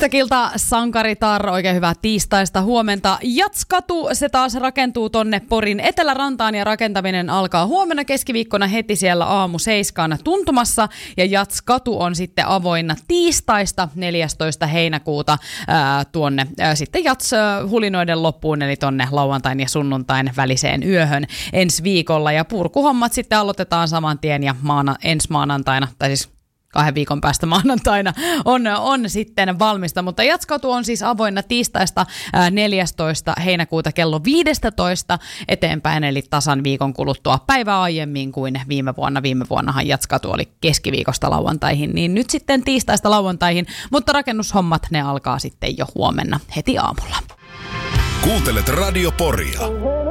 Tiktakilta Sankaritar, oikein hyvää tiistaista huomenta. Jatskatu, se taas rakentuu tonne Porin Etelärantaan ja rakentaminen alkaa huomenna keskiviikkona heti siellä aamu 7 tuntumassa. Ja Jatskatu on sitten avoinna tiistaista 14. heinäkuuta tuonne sitten hulinoiden loppuun, eli tonne lauantain ja sunnuntain väliseen yöhön ensi viikolla. Ja purkuhommat sitten aloitetaan saman tien ja ensi maanantaina, tai siis 2 viikon päästä maanantaina on sitten valmista, mutta Jatskatu on siis avoinna tiistaista 14. heinäkuuta kello 15 eteenpäin, eli tasan viikon kuluttua päivää aiemmin kuin viime vuonna. Viime vuonnahan Jatskatu oli keskiviikosta lauantaihin, niin nyt sitten tiistaista lauantaihin, mutta rakennushommat ne alkaa sitten jo huomenna heti aamulla. Kuuntelet Radio Poria.